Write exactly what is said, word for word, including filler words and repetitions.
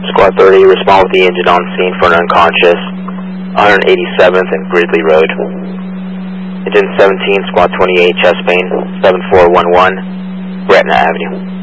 Squad thirty, respond with the engine on scene for an unconscious, one eighty-seventh and Gridley Road. Engine seventeen, Squad twenty-eight, chest pain, seven four one one, Gretna Avenue.